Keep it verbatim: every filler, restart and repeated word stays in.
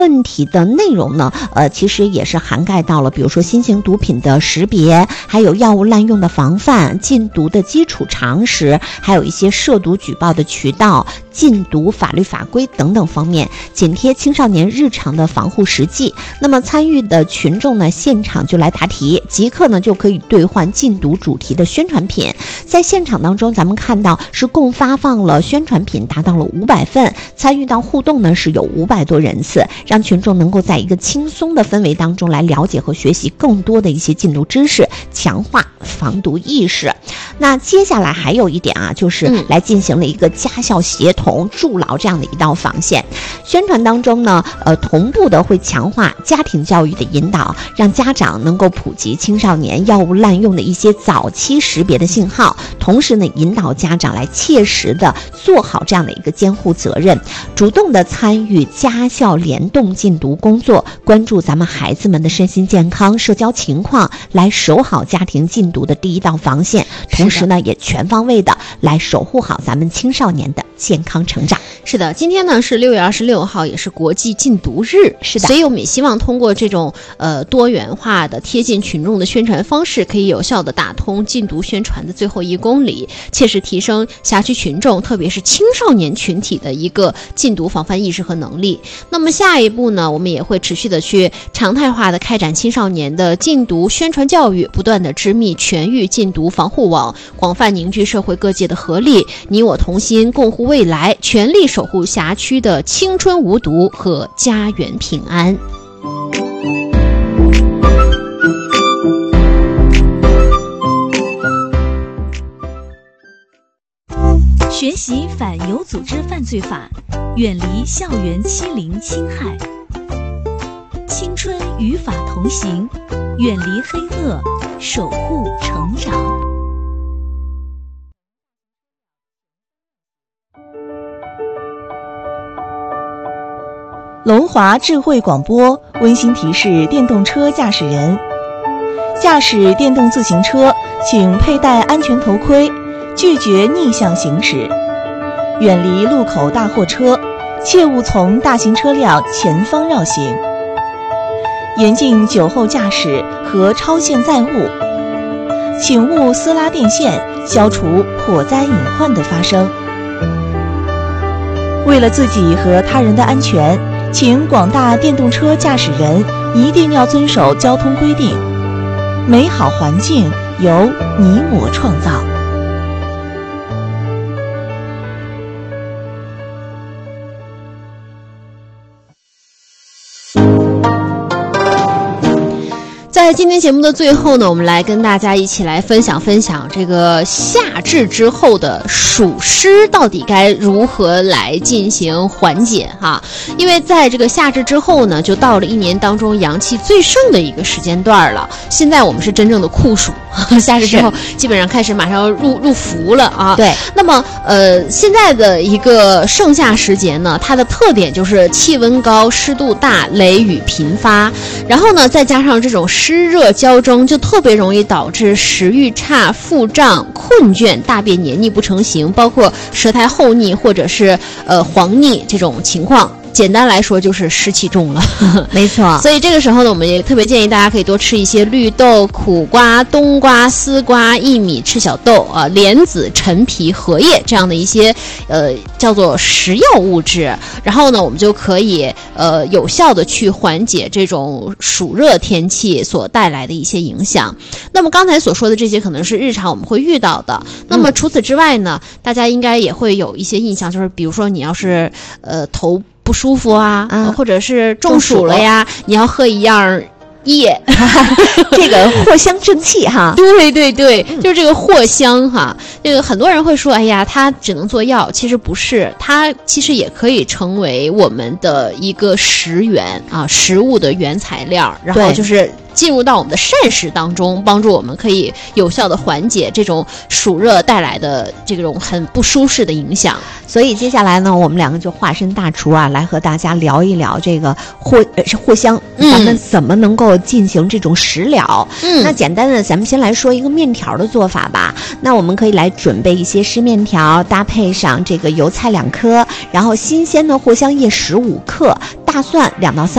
问题的内容呢，呃，其实也是涵盖到了，比如说新型毒品的识别，还有药物滥用的防范、禁毒的基础常识，还有一些涉毒举报的渠道、禁毒法律法规等等方面，紧贴青少年日常的防护实际。那么参与的群众呢，现场就来答题，即刻呢就可以兑换禁毒主题的宣传品。在现场当中，咱们看到是共发放了宣传品达到了五百份，参与到互动呢是有五百多人次，让群众能够在一个轻松的氛围当中来了解和学习更多的一些禁毒知识，强化防毒意识。那接下来还有一点啊，就是来进行了一个家校协同筑牢这样的一道防线。宣传当中呢，呃，同步的会强化家庭教育的引导，让家长能够普及青少年药物滥用的一些早期识别的信号，同时呢，引导家长来切实的做好这样的一个监护责任，主动的参与家校联动禁毒工作，关注咱们孩子们的身心健康、社交情况，来守好家庭禁毒的第一道防线，同时呢，也全方位的来守护好咱们青少年的健康成长。 是的，今天呢是六月二十六号，也是国际禁毒日。 是的， 所以我们也希望通过这种呃多元化的、贴近群众的宣传方式，可以有效的打通禁毒宣传的最后一公里，切实提升辖区群众，特别是青少年群体的一个禁毒防范意识和能力。那么下一步呢，我们也会持续的去常态化的开展青少年的禁毒宣传教育，不断的织密全域禁毒防护网，广泛凝聚社会各界的合力，你我同心，共护未来，全力守护辖区的青春无毒和家园平安。 学习反有组织犯罪法，远离校园欺凌侵害，青春与法同行，远离黑恶，守护成长。 龙华智慧广播温馨提示电动车驾驶人：驾驶电动自行车，请佩戴安全头盔，拒绝逆向行驶，远离路口大货车，切勿从大型车辆前方绕行，严禁酒后驾驶和超限载物，请勿撕拉电线，消除火灾隐患的发生。为了自己和他人的安全，请广大电动车驾驶人一定要遵守交通规定。美好环境由你我创造。 在今天节目的最后呢，我们来跟大家一起来分享分享这个夏至之后的暑湿到底该如何来进行缓解哈。因为在这个夏至之后呢，就到了一年当中阳气最盛的一个时间段了。现在我们是真正的酷暑，夏至之后基本上开始马上要入入伏了啊。 对， 那么呃现在的一个盛夏时节呢，它的特点就是气温高、湿度大、雷雨频发，然后呢再加上这种湿热交争，就特别容易导致食欲差、腹胀、困倦、大便黏腻不成形，包括舌苔厚腻或者是呃黄腻这种情况。简单来说就是湿气重了。 没错， 所以这个时候呢，我们也特别建议大家可以多吃一些绿豆、苦瓜、冬瓜、丝瓜、薏米、赤小豆啊、莲子、陈皮、荷叶这样的一些呃叫做食药物质，然后呢我们就可以呃有效的去缓解这种暑热天气所带来的一些影响。那么刚才所说的这些可能是日常我们会遇到的，那么除此之外呢、嗯、大家应该也会有一些印象，就是比如说你要是呃头不舒服啊、嗯、或者是中暑了呀，你要喝一样液这个藿香正气哈。 对对对、嗯、就是这个藿香哈。这个很多人会说哎呀它只能做药，其实不是，它其实也可以成为我们的一个食源啊，食物的原材料，然后就是进入到我们的膳食当中，帮助我们可以有效的缓解这种暑热带来的这种很不舒适的影响。 所以接下来呢，我们两个就化身大厨啊，来和大家聊一聊这个藿呃是藿香、嗯、咱们怎么能够进行这种食疗。嗯，那简单的咱们先来说一个面条的做法吧。那我们可以来准备一些湿面条，搭配上这个油菜两颗，然后新鲜的藿香叶十五克，大蒜两到三